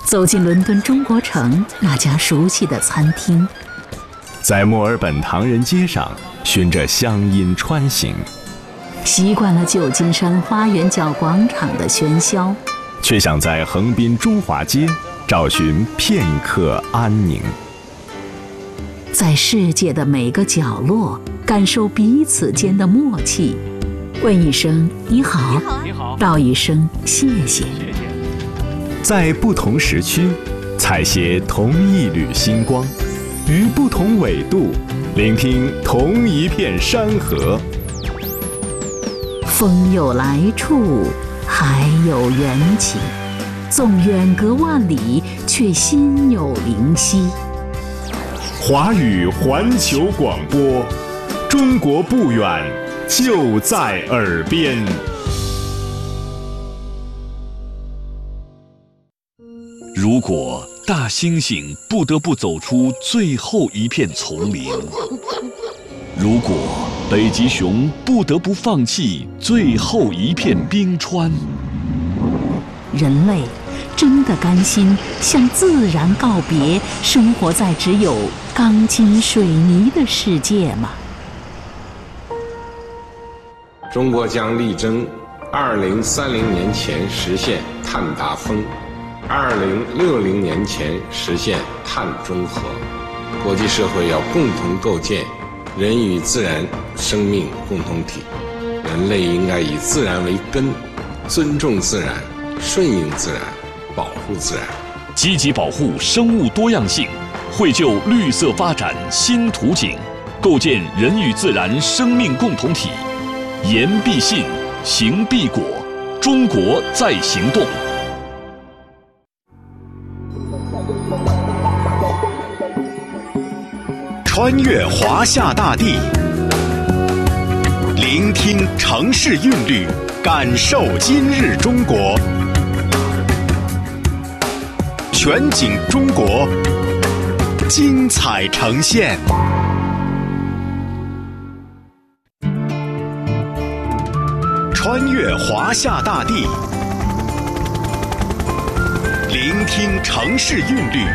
走进伦敦中国城那家熟悉的餐厅， 在墨尔本唐人街上循着乡音穿行， 习惯了旧金山花园角广场的喧嚣， 却想在横滨中华街找寻片刻安宁。 在世界的每个角落感受彼此间的默契，问一声你好，道一声谢谢。 在不同时区采撷同一缕星光，于不同纬度聆听同一片山河。 风有来处，海有缘起，纵远隔万里，却心有灵犀。 华语环球广播，中国不远，就在耳边。 如果大猩猩不得不走出最后一片丛林，如果北极熊不得不放弃最后一片冰川， 人类真的甘心向自然告别，生活在只有钢筋水泥的世界吗？ 中国将力争2030年前实现碳达峰，2060年前实现碳中和。国际社会要共同构建人与自然生命共同体，人类应该以自然为根，尊重自然，顺应自然，保护自然， 积极保护生物多样性，绘就绿色发展新图景，构建人与自然生命共同体。言必信，行必果，中国在行动。 穿越华夏大地，聆听城市韵律，感受今日中国。全景中国，精彩呈现。穿越华夏大地，聆听城市韵律，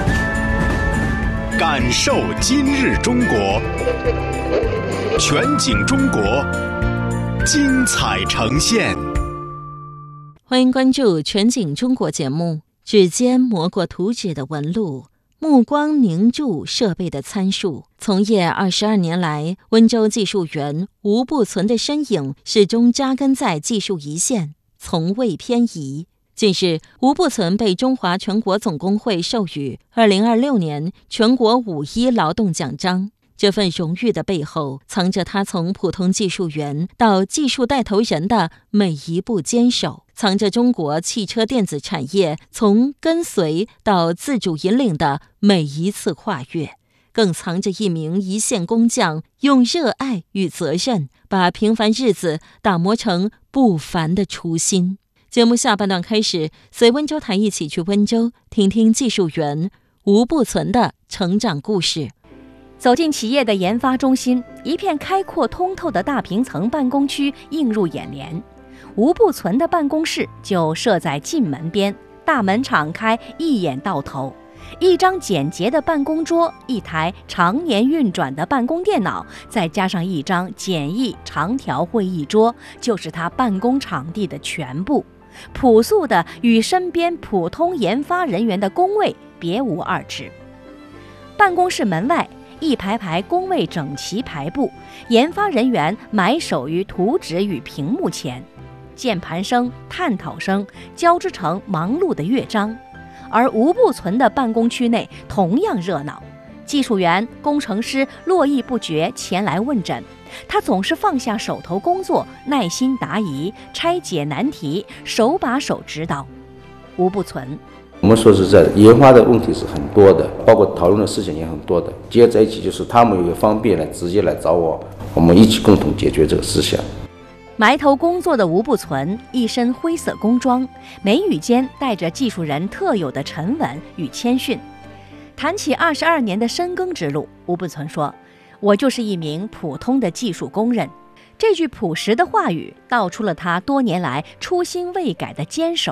感受今日中国。全景中国，精彩呈现。 欢迎关注全景中国节目。指尖磨过图纸的纹路，目光凝注设备的参数。从业22年来，温州技术员吴步存的身影始终扎根在技术一线，从未偏移。近日，吴步存被中华全国总工会授予2026年全国5·1劳动奖章。这份荣誉的背后，藏着他从普通技术员到技术带头人的每一步坚守，藏着中国汽车电子产业从跟随到自主引领的每一次跨越，更藏着一名一线工匠用热爱与责任，把平凡日子打磨成不凡的初心。节目下半段开始，随温州台一起去温州，听听技术员吴步存的成长故事。 走进企业的研发中心，一片开阔通透的大平层办公区映入眼帘。吴步存的办公室就设在进门边，大门敞开，一眼到头。一张简洁的办公桌，一台常年运转的办公电脑，再加上一张简易长条会议桌，就是他办公场地的全部。朴素的与身边普通研发人员的工位别无二致。办公室门外，一排排工位整齐排布，研发人员埋首于图纸与屏幕前，键盘声、探讨声交织成忙碌的乐章。而吴步存的办公区内同样热闹，技术员、工程师络绎不绝前来问诊，他总是放下手头工作，耐心答疑，拆解难题，手把手指导。吴步存， 我们说实在的，研发的问题是很多的，包括讨论的事情也很多的，结合在一起就是他们有方便来直接来找我，我们一起共同解决这个事项。 埋头工作的吴步存一身灰色工装，眉宇间带着技术人特有的沉稳与谦逊。谈起22年的深耕之路，吴步存说：“我就是一名普通的技术工人。”这句朴实的话语道出了他多年来初心未改的坚守。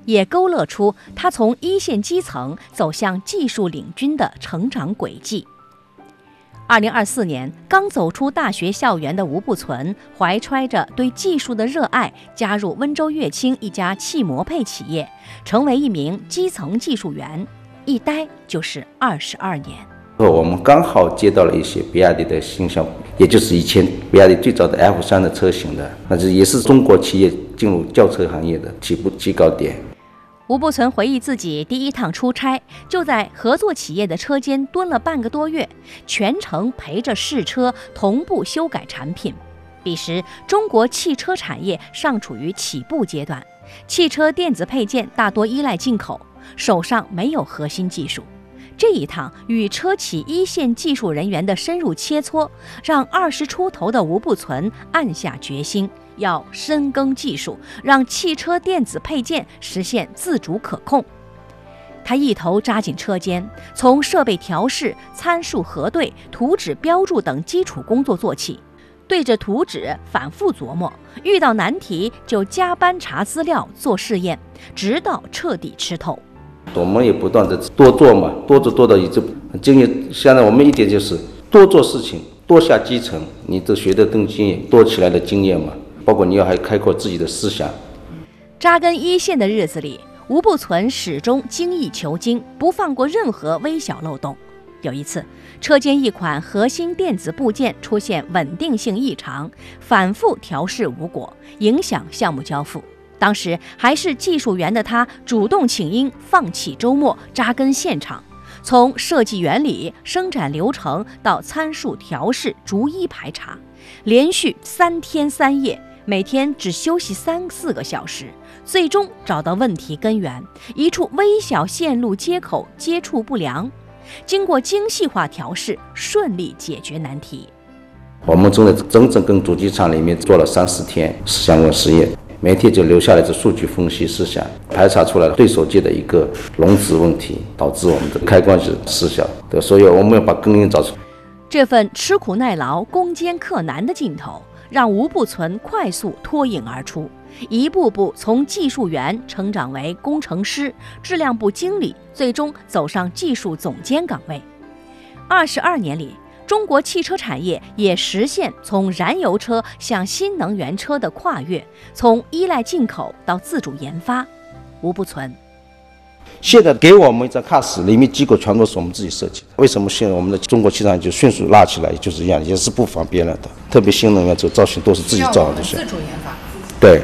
也勾勒出他从一线基层走向技术领军的成长轨迹。2024年，刚走出大学校园的吴步存，怀揣着对技术的热爱，加入温州乐清一家汽模配企业，成为一名基层技术员，一待就是22年。 我们刚好接到了一些比亚迪的新项目，也就是以前比亚迪最早的 F3 的车型的，那这也是中国企业进入轿车行业的起步最高点。 吴步存回忆自己第一趟出差，就在合作企业的车间蹲了半个多月，全程陪着试车，同步修改产品。彼时，中国汽车产业尚处于起步阶段，汽车电子配件大多依赖进口，手上没有核心技术。这一趟与车企一线技术人员的深入切磋，让20出头的吴步存暗下决心，要深耕技术，让汽车电子配件实现自主可控。他一头扎进车间，从设备调试、参数核对、图纸标注等基础工作做起，对着图纸反复琢磨，遇到难题就加班查资料做试验，直到彻底吃透。 我们也不断的多做嘛，多到一直经验。现在我们一点就是多做事情，多下基层，你这学的更经验，多起来的经验嘛。包括你要还开阔自己的思想。 扎根一线的日子里，吴步存始终精益求精，不放过任何微小漏洞。有一次，车间一款核心电子部件出现稳定性异常，反复调试无果，影响项目交付。当时还是技术员的他，主动请缨，放弃周末，扎根现场，从设计原理、生产流程到参数调试，逐一排查，连续3天3夜，每天只休息3-4个小时，最终找到问题根源，一处微小线路接口接触不良，经过精细化调试，顺利解决难题。 我们整整跟主机厂里面做了3-4天相关实验，每天就留下来的数据分析思想，排查出来对手机的一个容值问题，导致我们的开关是失效的，所以我们要把根源找出。 这份吃苦耐劳、攻坚克难的劲头，让吴步存快速脱颖而出，一步步从技术员成长为工程师、质量部经理，最终走上技术总监岗位。22年里，中国汽车产业也实现从燃油车向新能源车的跨越，从依赖进口到自主研发。吴步存现在给我们一张卡史，里面机构全都是我们自己设计的。为什么现在我们的中国汽车就迅速拉起来，就是一样，也是不仿别人的。特别新能源这个造型都是自己造的， 自主研发。 对。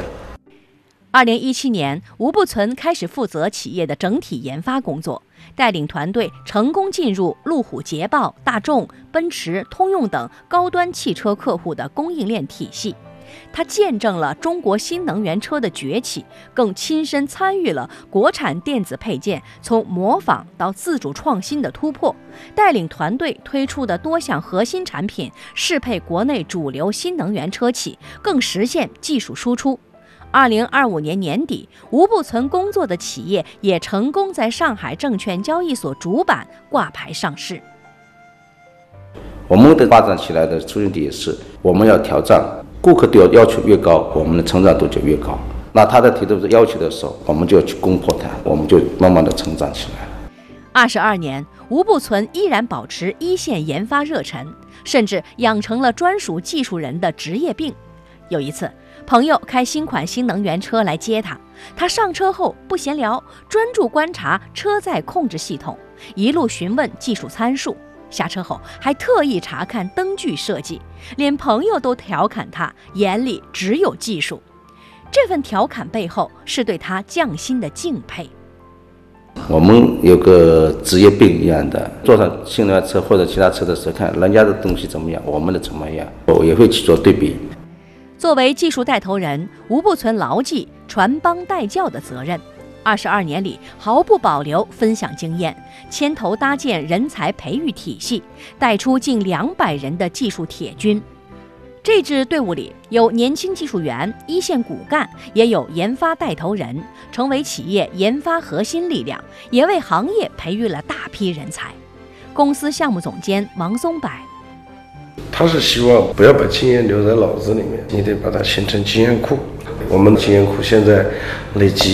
2017年，吴步存开始负责企业的整体研发工作，带领团队成功进入路虎、捷豹、大众、奔驰、通用等高端汽车客户的供应链体系。他见证了中国新能源车的崛起，更亲身参与了国产电子配件从模仿到自主创新的突破，带领团队推出的多项核心产品适配国内主流新能源车企，更实现技术输出。2025年年底，吴步存工作的企业也成功在上海证券交易所主板挂牌上市。 我们的发展起来的出现点是，我们要挑战，顾客对要求越高，我们的成长度就越高。那他在提出要求的时候，我们就要去攻破它，我们就慢慢的成长起来了。 22年，吴步存依然保持一线研发热忱，甚至养成了专属技术人的职业病。有一次，朋友开新款新能源车来接他上车后不闲聊，专注观察车载控制系统，一路询问技术参数。下车后还特意查看灯具设计，连朋友都调侃他眼里只有技术。这份调侃背后是对他匠心的敬佩。 我们有个职业病一样的，坐上新能源车或者其他车的时候，看人家的东西怎么样，我们的怎么样，我也会去做对比。 作为技术带头人，吴步存牢记传帮带教的责任。22年里，毫不保留分享经验，牵头搭建人才培育体系，带出近200人的技术铁军。这支队伍里有年轻技术员、一线骨干，也有研发带头人，成为企业研发核心力量，也为行业培育了大批人才。公司项目总监王松柏， 他是希望不要把经验留在脑子里面，你得把它形成经验库。我们经验库现在累计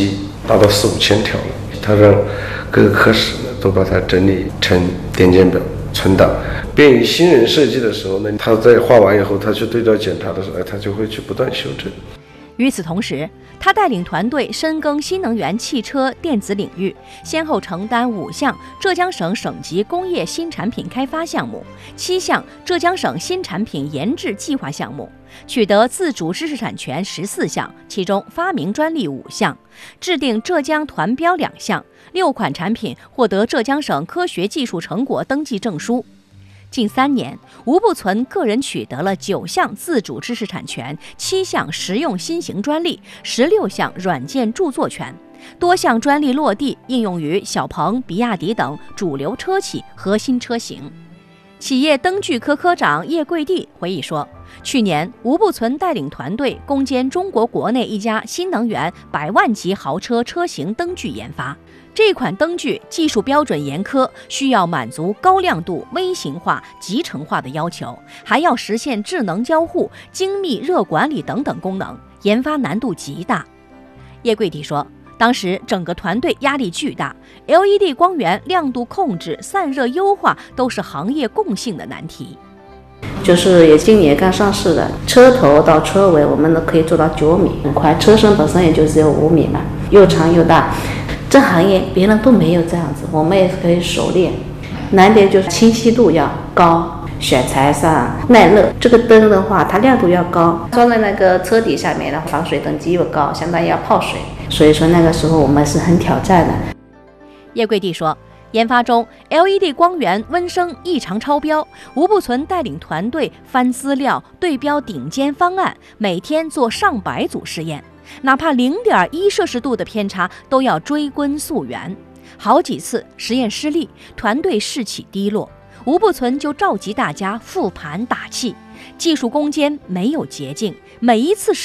达到4、5千条了。他让各个科室呢都把它整理成点检表存档，便于新人设计的时候呢，他在画完以后，他去对照检查的时候，他就会去不断修正。 与此同时，他带领团队深耕新能源汽车电子领域，先后承担5项浙江省省级工业新产品开发项目、7项浙江省新产品研制计划项目，取得自主知识产权14项，其中发明专利5项，制定浙江团标2项，6款产品获得浙江省科学技术成果登记证书。近3年，吴步存个人取得了9项自主知识产权、7项实用新型专利、16项软件著作权，多项专利落地应用于小鹏、比亚迪等主流车企核心车型。企业灯具科科长叶贵地回忆说，去年吴步存带领团队攻坚中国国内一家新能源100万级豪车车型灯具研发。这款灯具技术标准严苛，需要满足高亮度、微型化、集成化的要求，还要实现智能交互、精密热管理等等功能，研发难度极大。叶贵地说，当时整个团队压力巨大 ，LED 光源亮度控制、散热优化都是行业共性的难题。 就是也今年刚上市的，车头到车尾我们都可以做到9米，很快，车身本身也就只有5米嘛，又长又大。这行业别人都没有这样子，我们也可以熟练。难点就是清晰度要高，选材上耐热。这个灯的话，它亮度要高，装在那个车底下面的防水等级又高，相当于要泡水。所以说那个时候我们是很挑战的。 叶贵地说，研发中 LED 光源温升异常超标，吴步存带领团队翻资料、对标顶尖方案，每天做上百组试验。哪怕0.1摄氏度的偏差都要追根溯源，好几次实验失利，团队士气低落，吴步存就召集大家复盘打气。技术攻坚没有捷径，每一次